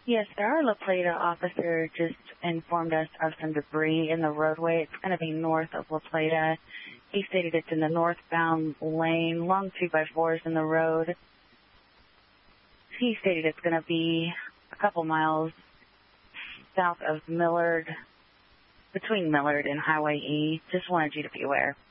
Yes, our La Plata officer just informed us of some debris in the roadway. It's going to be north of La Plata. He stated it's in the northbound lane, long 2x4s in the road. He stated it's going to be a couple miles south of Millard, between Millard and Highway E. Just wanted you to be aware.